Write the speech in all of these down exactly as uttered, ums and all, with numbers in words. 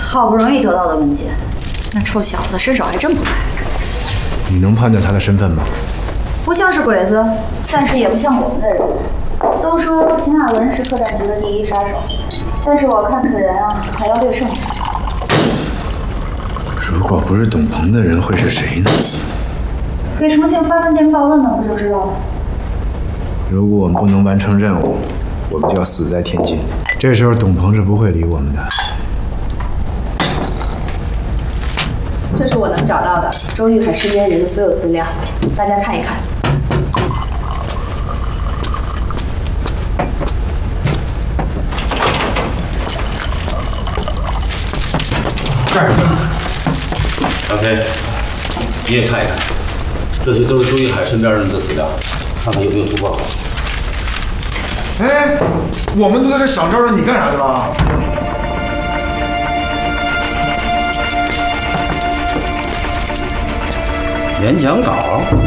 好不容易得到的文件，那臭小子伸手还真不快。 你能判断他的身份吗？ 不像是鬼子，但是也不像我们的人。都说秦海文是客栈局的第一杀手，但是我看此人啊，还要略胜一筹。 如果不是董鹏的人，会是谁呢？ 给重庆发份电报问问不就知道了？ 如果我们不能完成任务，我们就要死在天津。这时候董鹏是不会理我们的。 这是我能找到的周玉海身边人的所有资料，大家看一看。 干什么？ 杨飞，你也看一看，这些都是周玉海身边人的资料，看看有没有突破口。 哎，我们都在这想招了，你干啥去了？ 演讲稿，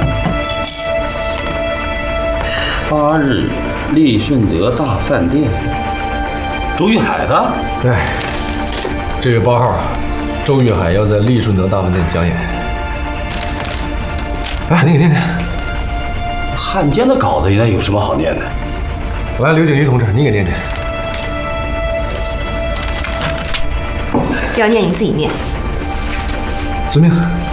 八日利顺德大饭店，周玉海的。 对，这个包号，周玉海要在利顺德大饭店讲演。来，念念念。 汉奸的稿子应该有什么好念的？ 来，刘景瑜同志，你给念念。 要念你自己念。 遵命。